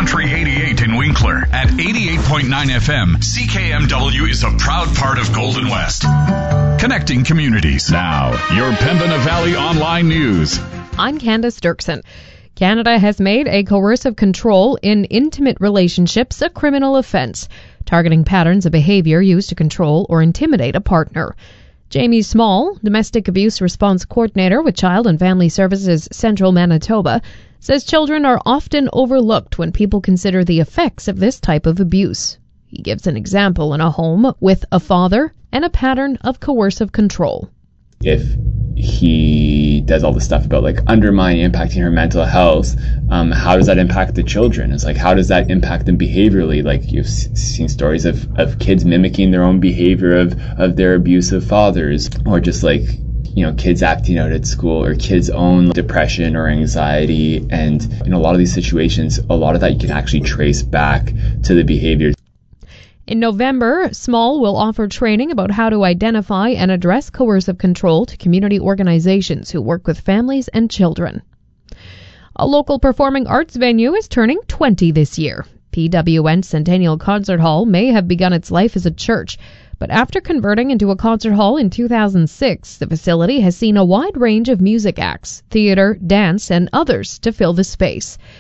Country 88 in Winkler. At 88.9 FM, CKMW is a proud part of Golden West. Connecting communities. Now, your Pembina Valley Online News. I'm Candace Dirksen. Canada has made a coercive control in intimate relationships a criminal offence, targeting patterns of behaviour used to control or intimidate a partner. Jamie Small, Domestic Abuse Response Coordinator with Child and Family Services Central Manitoba, says children are often overlooked when people consider the effects of this type of abuse. He gives an example in a home with a father and a pattern of coercive control. If he does all this stuff about undermining, impacting her mental health, how does that impact the children? It's how does that impact them behaviorally? You've seen stories of kids mimicking their own behavior of their abusive fathers, or just kids acting out at school, or kids' own depression or anxiety. And in a lot of these situations, a lot of that you can actually trace back to the behaviors. In November, Small will offer training about how to identify and address coercive control to community organizations who work with families and children. A local performing arts venue is turning 20 this year. PWN Centennial Concert Hall may have begun its life as a church, but after converting into a concert hall in 2006, the facility has seen a wide range of music acts, theater, dance, and others to fill the space.